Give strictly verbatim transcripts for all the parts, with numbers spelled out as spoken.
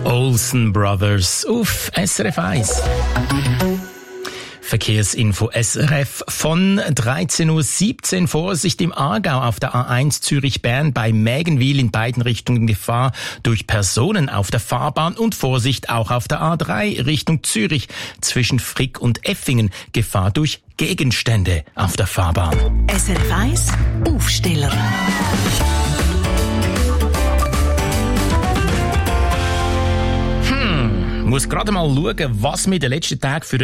Olsen Brothers auf S R F eins. Verkehrsinfo S R F von dreizehn Uhr siebzehn. Vorsicht im Aargau auf der A eins Zürich-Bern bei Mägenwil in beiden Richtungen Gefahr durch Personen auf der Fahrbahn und Vorsicht auch auf der A drei Richtung Zürich zwischen Frick und Effingen Gefahr durch Gegenstände auf der Fahrbahn. S R F eins Aufsteller. Ich muss gerade mal schauen, was wir in den letzten Tagen für eine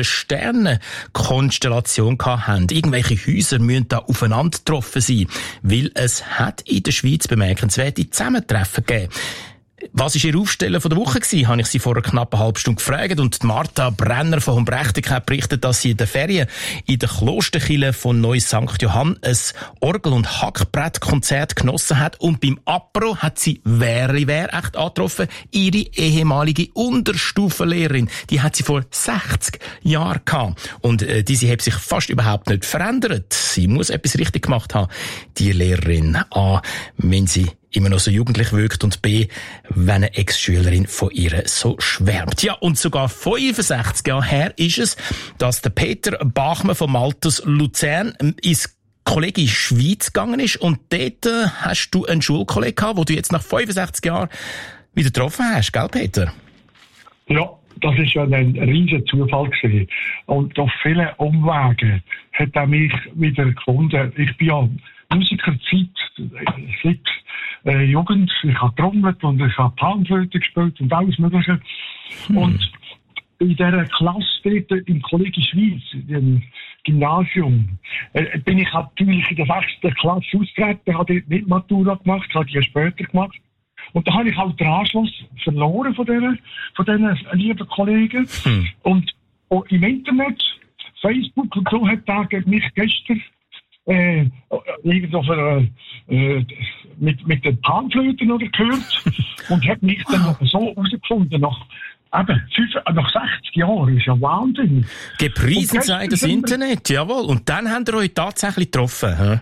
Sternenkonstellation hatten. Irgendwelche Häuser müssen da aufeinander getroffen sein, weil es hat in der Schweiz bemerkenswerte Zusammentreffen gegeben. Was war Ihr Aufsteller von der Woche gewesen? Habe ich Sie vor einer knappen halben Stunde gefragt und Martha Brenner von Humbrechtig hat berichtet, dass sie in der Ferien in der Klosterkirche von Neu-Sankt Johann ein Orgel- und Hackbrettkonzert genossen hat und beim Apro hat sie Wäre wer echt angetroffen, ihre ehemalige Unterstufenlehrerin. Die hat sie vor sechzig Jahren gehabt und äh, diese hat sich fast überhaupt nicht verändert. Sie muss etwas richtig gemacht haben, die Lehrerin. A, wenn sie immer noch so jugendlich wirkt und B, wenn eine Ex-Schülerin von ihr so schwärmt. Ja, und sogar fünfundsechzig Jahre her ist es, dass der Peter Bachmann von Maltes Luzern ins Kolleg Schweiz gegangen ist und dort hast du einen Schulkollegen gehabt, den du jetzt nach fünfundsechzig Jahren wieder getroffen hast, gell Peter? Ja, das ist ja ein riesen Zufall gewesen. Und auf vielen Umwegen hat er mich wieder gefunden. Ich bin ja Musikerzeit, seit äh, Jugend, ich habe trommelt und ich habe Panflöte gespielt und alles Mögliche. Hm. Und in dieser Klasse dort im Kolleg Schweiz, im Gymnasium, äh, bin ich natürlich in der sechsten Klasse ausgetreten, habe dort nicht Matura gemacht, habe die später gemacht. Und da habe ich halt den Anschluss verloren von diesen, von diesen lieben Kollegen. Hm. Und auch im Internet, Facebook und so, hat er mich gestern Äh, irgendwo für, äh, mit, mit den Panflöten oder gehört und hat mich dann so herausgefunden, nach, eben, fünf, nach sechzig Jahren, ist ja Wahnsinn. Gepriesen sei das Internet, jawohl. Und dann habt ihr euch tatsächlich getroffen, hä?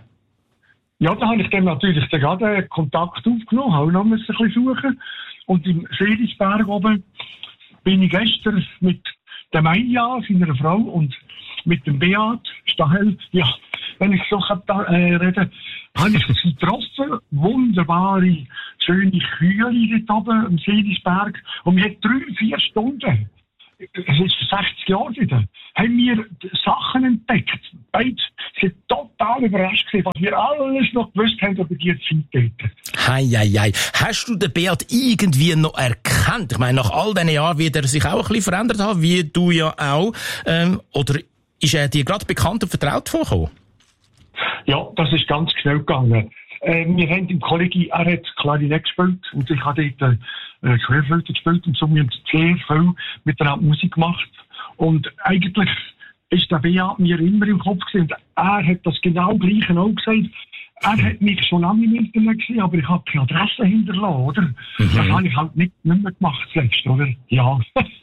Ja, da habe ich dann natürlich dann gerade Kontakt aufgenommen, habe noch ein bisschen suchen. Und im Seelisberg oben bin ich gestern mit der Maja, seiner Frau, und mit dem Beat Stahel, ja, wenn ich so da, äh, rede, habe ich sie getroffen, wunderbare, schöne Kühe dort oben am Seelisberg. Und wir haben drei, vier Stunden, es ist sechzig Jahre wieder, haben wir Sachen entdeckt. Beide sind total überrascht gewesen, was wir alles noch gewusst haben über die Zeit dort. Hei, hei, hei. Hast du den Beat irgendwie noch erkannt? Ich meine, nach all diesen Jahren wird er sich auch ein bisschen verändert haben, wie du ja auch. Ähm, oder ist er dir gerade bekannt und vertraut vorgekommen? Ja, das ist ganz schnell gegangen. Äh, wir haben im Kollegium, er hat Klarinett gespielt und ich habe dort äh, Querflöte gespielt und so, wir haben sehr viel mit der Musik gemacht. Und eigentlich ist der Beat mir immer im Kopf gewesen. Er hat das genau Gleiche auch gesagt. Er hat mich schon lange im Internet gesehen, aber ich habe keine Adresse hinterlassen, oder? Mhm. Das habe ich halt nicht, nicht mehr gemacht zuletzt, oder? Ja.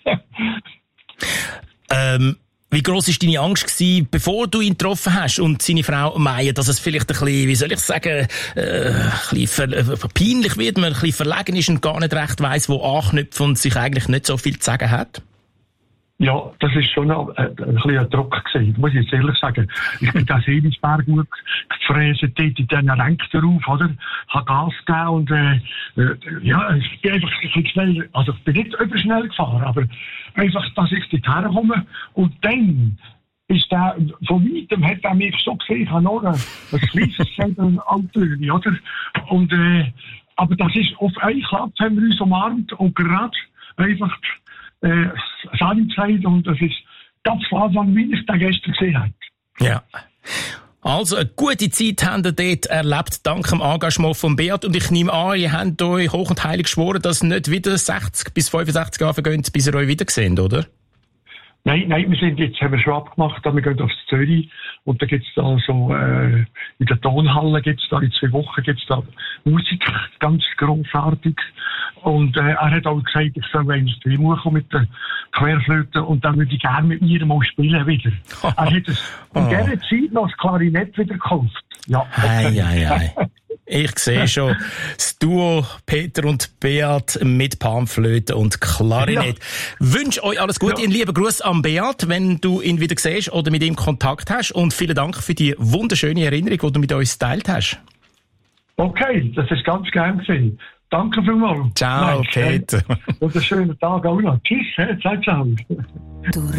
ähm. Wie gross war deine Angst gewesen, bevor du ihn getroffen hast und seine Frau Maya, dass es vielleicht ein bisschen, wie soll ich sagen, äh, ein bisschen ver- peinlich wird, man ein bisschen verlegen ist und gar nicht recht weiss, wo anknüpfen und sich eigentlich nicht so viel zu sagen hat? Ja, das ist schon ein, ein, ein bisschen ein Druck gewesen, muss ich jetzt ehrlich sagen. Ich bin da Seelisberg gut gefräset, dort in diesen Ränken drauf, oder? Habe Gas gegeben und, äh, äh, ja, ich bin einfach ein bisschen schnell, also ich bin nicht überschnell gefahren, aber einfach, dass ich dort herkomme. Und dann ist der, von weitem hat er mich so gesehen, ich habe noch ein, ein kleines Auto, oder? Und, äh, aber das ist, auf einen Klapp haben wir uns umarmt und gerade einfach, Äh, Sonnenzeit und das ist ganz klar, wie ich das gestern gesehen habe. Ja. Also, eine gute Zeit habt ihr dort erlebt, dank dem Engagement von Beat. Und ich nehme an, ihr habt euch hoch und heilig geschworen, dass nicht wieder sechzig bis fünfundsechzig Jahre vergehen, bis ihr euch wiederseht, oder? Nein, nein, wir sind jetzt, haben wir schon abgemacht, wir gehen aufs Zürich und da gibt's da so, äh, in der Tonhalle gibt's da, in zwei Wochen gibt's da Musik, ganz grossartig. Und, äh, er hat auch gesagt, ich soll ins Trio kommen mit der Querflöte und dann würde ich gerne mit mir mal spielen wieder. Er hat es in dieser Zeit noch das Klarinett wieder gekauft. Ja. Okay. Hei, hei, hei. Ich sehe schon das Duo Peter und Beat mit Panflöte und Klarinett. Ja. Wünsche euch alles Gute. Ja. Einen lieben Gruß an Beat, wenn du ihn wieder siehst oder mit ihm Kontakt hast. Und vielen Dank für die wunderschöne Erinnerung, die du mit uns geteilt hast. Okay, das ist ganz gern gewesen. Danke vielmals. Ciao, Nein, Peter. Und einen schönen Tag auch noch. Tschüss, ciao, ciao.